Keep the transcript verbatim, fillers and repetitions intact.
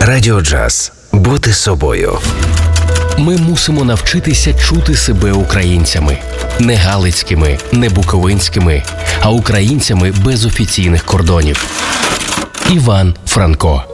Радіо Джаз. Бути собою. Ми мусимо навчитися чути себе українцями. Не галицькими, не буковинськими, а українцями без офіційних кордонів. Іван Франко.